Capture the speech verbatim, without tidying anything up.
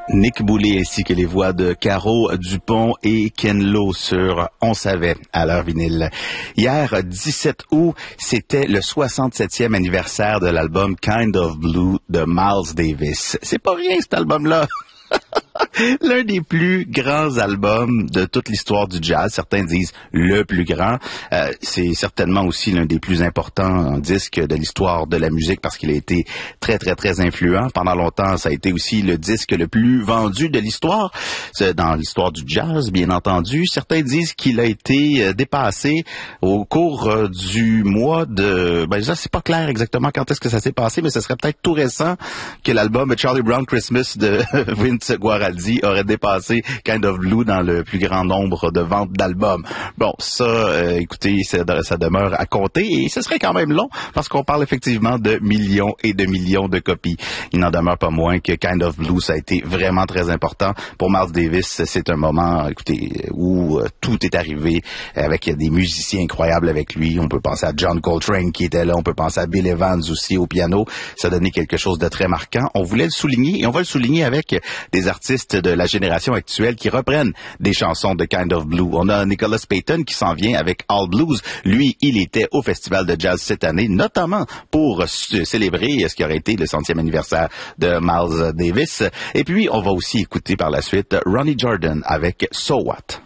Nick Boulay ainsi que les voix de Caro Dupont et Ken Lo sur On savait à l'heure vinyle. Hier, dix-sept août, c'était le soixante-septième anniversaire de l'album Kind of Blue de Miles Davis. C'est pas rien cet album-là. L'un des plus grands albums de toute l'histoire du jazz. Certains disent le plus grand. Euh, c'est certainement aussi l'un des plus importants disques de l'histoire de la musique parce qu'il a été très, très, très influent. Pendant longtemps, ça a été aussi le disque le plus vendu de l'histoire. C'est dans l'histoire du jazz, bien entendu. Certains disent qu'il a été dépassé au cours euh, du mois de... Ben, ça, c'est pas clair exactement quand est-ce que ça s'est passé, mais ce serait peut-être tout récent que l'album Charlie Brown Christmas de Vince Guaraldi aurait dépassé Kind of Blue dans le plus grand nombre de ventes d'albums. Bon, ça, euh, écoutez, ça, ça demeure à compter et ce serait quand même long parce qu'on parle effectivement de millions et de millions de copies. Il n'en demeure pas moins que Kind of Blue, ça a été vraiment très important. Pour Miles Davis, c'est un moment, écoutez, où euh, tout est arrivé avec des musiciens incroyables avec lui. On peut penser à John Coltrane qui était là, on peut penser à Bill Evans aussi au piano. Ça a donné quelque chose de très marquant. On voulait le souligner et on va le souligner avec des artistes de la génération actuelle qui reprennent des chansons de Kind of Blue. On a Nicholas Payton qui s'en vient avec All Blues. Lui, il était au Festival de Jazz cette année, notamment pour célébrer ce qui aurait été le centième anniversaire de Miles Davis. Et puis, on va aussi écouter par la suite Ronnie Jordan avec So What.